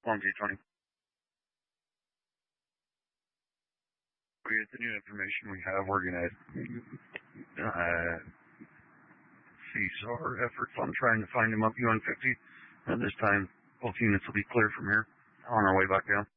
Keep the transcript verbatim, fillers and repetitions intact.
one two twenty. With the new information we have, we're going to uh, cease our efforts on trying to find him up U one fifty. At this time, both units will be clear from here on our way back down.